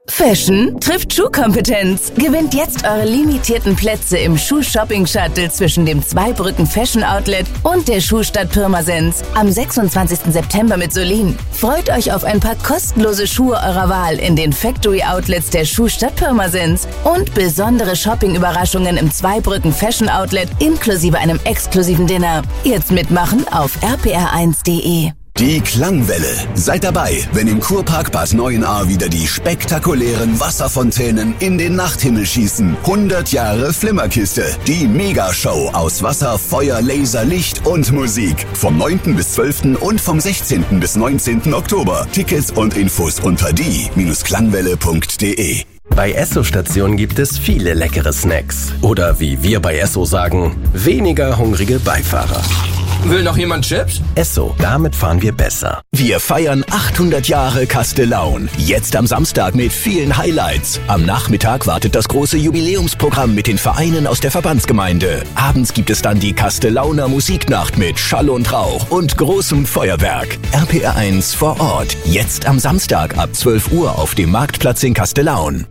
Fashion trifft Schuhkompetenz. Gewinnt jetzt eure limitierten Plätze im Schuh-Shopping-Shuttle zwischen dem Zweibrücken Fashion Outlet und der Schuhstadt Pirmasens am 26. September mit Solin. Freut euch auf ein paar kostenlose Schuhe eurer Wahl in den Factory-Outlets der Schuhstadt Pirmasens und besondere Shopping-Überraschungen im Zweibrücken Fashion Outlet inklusive einem exklusiven Dinner. Jetzt mitmachen auf rpr1.de. Die Klangwelle. Seid dabei, wenn im Kurpark Bad Neuenahr wieder die spektakulären Wasserfontänen in den Nachthimmel schießen. 100 Jahre Flimmerkiste. Die Megashow aus Wasser, Feuer, Laser, Licht und Musik. Vom 9. bis 12. und vom 16. bis 19. Oktober. Tickets und Infos unter die-klangwelle.de. Bei Esso-Stationen gibt es viele leckere Snacks. Oder wie wir bei Esso sagen, weniger hungrige Beifahrer. Will noch jemand Chips? Esso, damit fahren wir besser. Wir feiern 800 Jahre Castellaun. Jetzt am Samstag mit vielen Highlights. Am Nachmittag wartet das große Jubiläumsprogramm mit den Vereinen aus der Verbandsgemeinde. Abends gibt es dann die Castellauner Musiknacht mit Schall und Rauch und großem Feuerwerk. RPR1 vor Ort. Jetzt am Samstag ab 12 Uhr auf dem Marktplatz in Castellaun.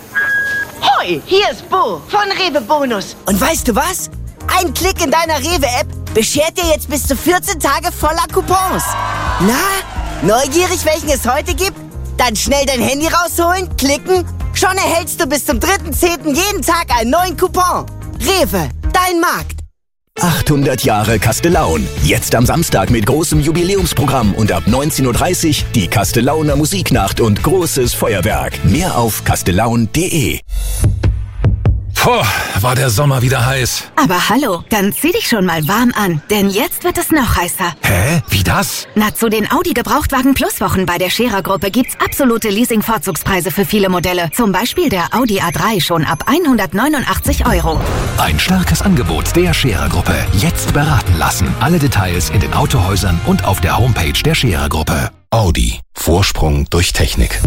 Hoi, hier ist Bo von Rewe Bonus. Und weißt du was? Ein Klick in deiner Rewe-App beschert dir jetzt bis zu 14 Tage voller Coupons. Na, neugierig, welchen es heute gibt? Dann schnell dein Handy rausholen, klicken. Schon erhältst du bis zum 3.10. jeden Tag einen neuen Coupon. Rewe, dein Markt. 800 Jahre Castellaun. Jetzt am Samstag mit großem Jubiläumsprogramm und ab 19.30 Uhr die Castellauner Musiknacht und großes Feuerwerk. Mehr auf castellaun.de. Puh, war der Sommer wieder heiß. Aber hallo, dann zieh dich schon mal warm an, denn jetzt wird es noch heißer. Hä? Wie das? Na, zu den Audi Gebrauchtwagen Plus Wochen bei der Scherer Gruppe gibt's absolute Leasing-Vorzugspreise für viele Modelle. Zum Beispiel der Audi A3 schon ab 189 €. Ein starkes Angebot der Scherer Gruppe. Jetzt beraten lassen. Alle Details in den Autohäusern und auf der Homepage der Scherer Gruppe. Audi. Vorsprung durch Technik.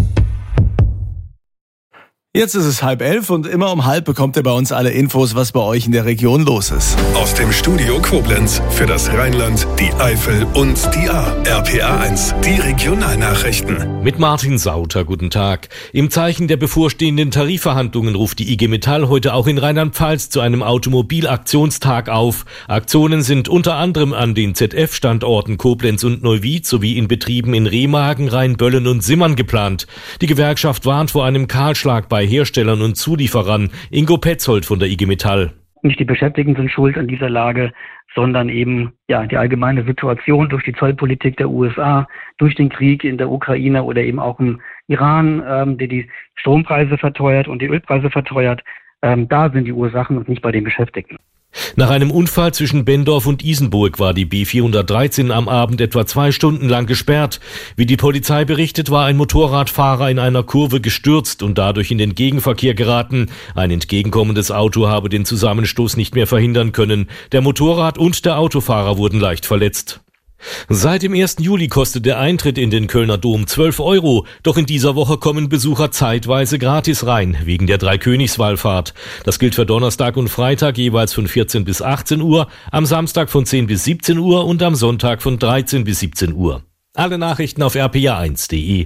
Jetzt ist es 10:30 und immer um 10:30 bekommt ihr bei uns alle Infos, was bei euch in der Region los ist. Aus dem Studio Koblenz für das Rheinland, die Eifel und die Ahr. RPR1, die Regionalnachrichten. Mit Martin Sauter, guten Tag. Im Zeichen der bevorstehenden Tarifverhandlungen ruft die IG Metall heute auch in Rheinland-Pfalz zu einem Automobilaktionstag auf. Aktionen sind unter anderem an den ZF-Standorten Koblenz und Neuwied sowie in Betrieben in Remagen, Rheinböllen und Simmern geplant. Die Gewerkschaft warnt vor einem Kahlschlag bei Herstellern und Zulieferern. Ingo Petzold von der IG Metall. Nicht die Beschäftigten sind schuld an dieser Lage, sondern eben die allgemeine Situation durch die Zollpolitik der USA, durch den Krieg in der Ukraine oder eben auch im Iran, der die Strompreise verteuert und die Ölpreise verteuert. Da sind die Ursachen und nicht bei den Beschäftigten. Nach einem Unfall zwischen Bendorf und Isenburg war die B413 am Abend etwa 2 Stunden lang gesperrt. Wie die Polizei berichtet, war ein Motorradfahrer in einer Kurve gestürzt und dadurch in den Gegenverkehr geraten. Ein entgegenkommendes Auto habe den Zusammenstoß nicht mehr verhindern können. Der Motorrad- und der Autofahrer wurden leicht verletzt. Seit dem 1. Juli kostet der Eintritt in den Kölner Dom 12 €. Doch in dieser Woche kommen Besucher zeitweise gratis rein, wegen der Dreikönigswallfahrt. Das gilt für Donnerstag und Freitag jeweils von 14 bis 18 Uhr, am Samstag von 10 bis 17 Uhr und am Sonntag von 13 bis 17 Uhr. Alle Nachrichten auf rpr1.de.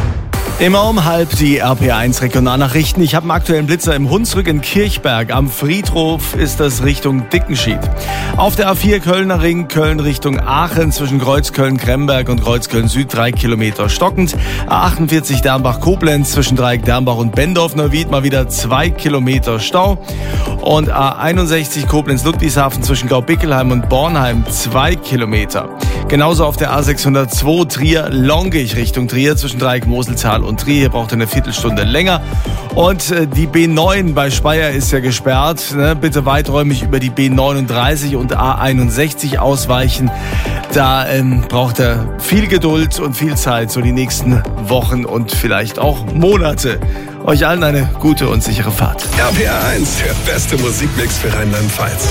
Immer um 10:30 die RPR1 Regionalnachrichten. Ich habe einen aktuellen Blitzer im Hunsrück in Kirchberg. Am Friedhof ist das Richtung Dickenschied. Auf der A4 Kölner Ring, Köln Richtung Aachen zwischen Kreuzköln-Kremberg und Kreuzköln-Süd 3 Kilometer stockend. A48 Dernbach-Koblenz zwischen Dreieck Dernbach und Bendorf-Neuwied mal wieder 2 Kilometer Stau. Und A61 Koblenz-Ludwigshafen zwischen Gaubickelheim und Bornheim 2 Kilometer. Genauso auf der A602 Trier-Longich Richtung Trier zwischen Dreieck Moseltal und Trier. Hier braucht ihr eine Viertelstunde länger. Und die B9 bei Speyer ist ja gesperrt. Bitte weiträumig über die B39 und A61 ausweichen. Da braucht ihr viel Geduld und viel Zeit, so die nächsten Wochen und vielleicht auch Monate. Euch allen eine gute und sichere Fahrt. RPR1, der beste Musikmix für Rheinland-Pfalz.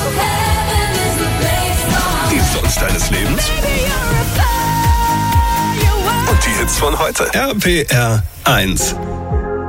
Die Songs deines Lebens und die Hits von heute. RPR1.